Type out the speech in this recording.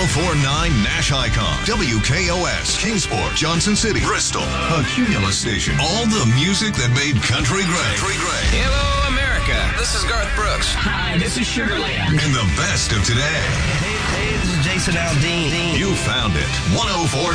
1049 Nash Icon, WKOS, Kingsport, Johnson City, Bristol, a Cumulus station. All the music that made country great. Hello, America. This is Garth Brooks. Hi, this is Sugarland. And the best of today. Hey, this is Jason Aldean. You found it. 104.